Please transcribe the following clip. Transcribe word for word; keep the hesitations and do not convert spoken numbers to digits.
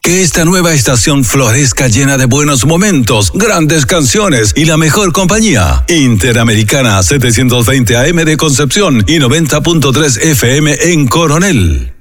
Que esta nueva estación florezca llena de buenos momentos, grandes canciones y la mejor compañía. Interamericana setecientos veinte A M de Concepción y noventa punto tres F M en Coronel.